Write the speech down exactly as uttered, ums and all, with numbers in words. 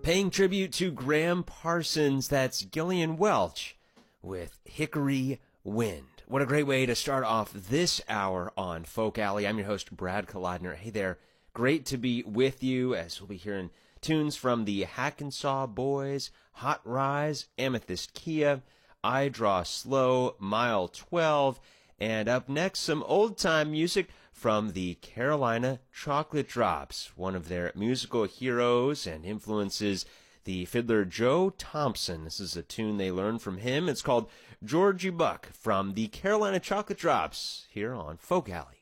Paying tribute to Graham Parsons, that's Gillian Welch with Hickory Wind. What a great way to start off this hour on Folk Alley. I'm your host, Brad Kalodner. Hey there, great to be with you as we'll be hearing tunes from the Hackensaw Boys, Hot Rise, Amethyst Kia, I Draw Slow, Mile twelve, and up next, some old-time music from the Carolina Chocolate Drops, one of their musical heroes and influences, the fiddler Joe Thompson. This is a tune they learned from him. It's called Georgie Buck from the Carolina Chocolate Drops here on Folk Alley.